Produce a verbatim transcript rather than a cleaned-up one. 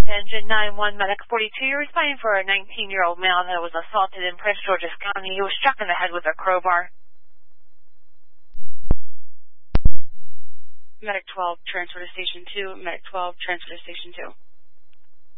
Engine nine one, Medic forty-two, you're responding for a nineteen-year-old male that was assaulted in Prince George's County. He was struck in the head with a crowbar. Medic twelve, transfer to Station two. Medic twelve, transfer to Station two.